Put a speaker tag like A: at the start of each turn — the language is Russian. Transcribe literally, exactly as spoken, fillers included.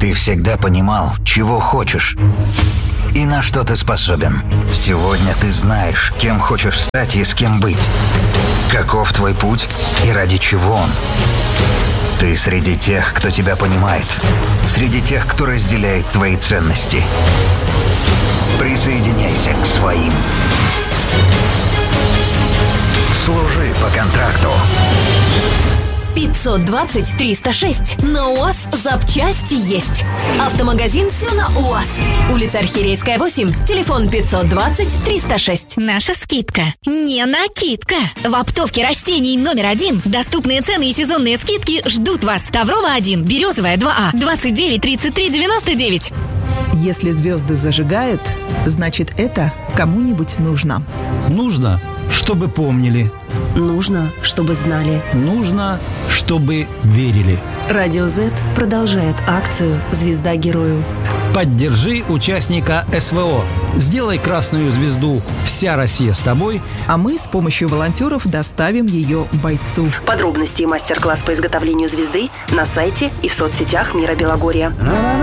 A: Ты всегда понимал, чего хочешь и на что ты способен. Сегодня ты знаешь, кем хочешь стать и с кем быть. Каков твой путь и ради чего он. Ты среди тех, кто тебя понимает. Среди тех, кто разделяет твои ценности. Присоединяйся к своим. Служи по контракту.
B: пятьсот двадцать триста шесть. На УАЗ запчасти есть. Автомагазин «Все на УАЗ». Улица Архиерейская, восемь. Телефон пятьсот двадцать триста шесть.
C: Наша скидка не накидка. В оптовке растений номер один доступные цены и сезонные скидки ждут вас. Таврова один, Березовая два А, двадцать девять тридцать три девяносто девять.
D: Если звезды зажигает, значит это кому-нибудь нужно.
E: Нужно, чтобы помнили.
F: Нужно, чтобы знали.
E: Нужно, чтобы верили.
F: Радио Z продолжает акцию «Звезда герою».
E: Поддержи участника СВО. Сделай красную звезду «Вся Россия с тобой».
D: А мы с помощью волонтеров доставим ее бойцу.
F: Подробности и мастер-класс по изготовлению звезды на сайте и в соцсетях Мира Белогорья.